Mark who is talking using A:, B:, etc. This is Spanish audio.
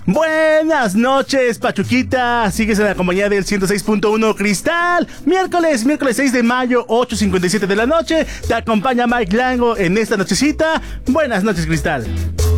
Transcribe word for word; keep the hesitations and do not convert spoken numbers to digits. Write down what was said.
A: Buenas noches, Pachuquita. Sigues en la compañía del ciento seis punto uno Cristal. Miércoles, miércoles seis de mayo, ocho cincuenta y siete de la noche. Te acompaña Mike Lango en esta nochecita. Buenas noches, Cristal.